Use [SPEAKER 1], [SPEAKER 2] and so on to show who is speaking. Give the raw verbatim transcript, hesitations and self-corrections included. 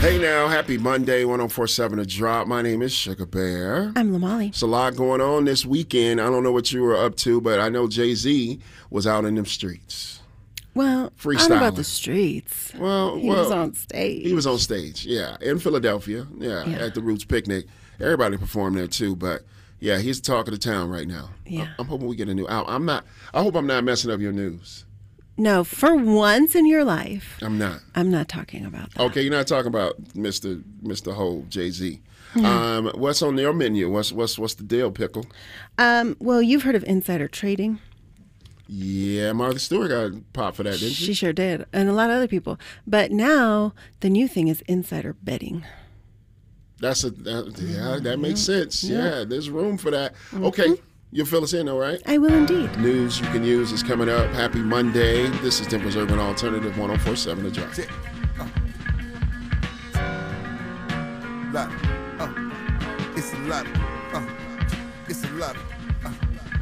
[SPEAKER 1] Hey now, happy Monday, one oh four point seven The Drop. My name is Sugar Bear.
[SPEAKER 2] I'm Lamali.
[SPEAKER 1] It's a lot going on this weekend. I don't know what you were up to, but I know Jay-Z was out in them streets.
[SPEAKER 2] Well, I don't know about the streets.
[SPEAKER 1] Well,
[SPEAKER 2] he
[SPEAKER 1] well,
[SPEAKER 2] was on stage.
[SPEAKER 1] He was on stage, yeah, in Philadelphia, yeah, yeah. at the Roots Picnic. Everybody performed there too, but yeah, he's the talk of the town right now.
[SPEAKER 2] Yeah.
[SPEAKER 1] I'm hoping we get a new album. I'm not. I hope I'm not messing up your news.
[SPEAKER 2] No, for once in your life,
[SPEAKER 1] I'm not.
[SPEAKER 2] I'm not talking about that.
[SPEAKER 1] Okay, you're not talking about Mister Mister Ho, Jay-Z.
[SPEAKER 2] Mm-hmm.
[SPEAKER 1] Um, what's on your menu? What's what's what's the deal, Pickle?
[SPEAKER 2] Um, well, you've heard of insider trading.
[SPEAKER 1] Yeah, Martha Stewart got popped for that, didn't she?
[SPEAKER 2] She sure did, and a lot of other people. But now the new thing is insider betting.
[SPEAKER 1] That's a that, yeah, that makes sense.
[SPEAKER 2] Yeah.
[SPEAKER 1] Yeah, there's room for that.
[SPEAKER 2] Mm-hmm.
[SPEAKER 1] Okay. You'll fill us in, all right?
[SPEAKER 2] I will indeed.
[SPEAKER 1] News you can use is coming up. Happy Monday. This is Denver's Urban Alternative, one oh four point seven The Drop.
[SPEAKER 3] Uh. Lot. Uh. It's a lot. Uh. It's a lot. Uh.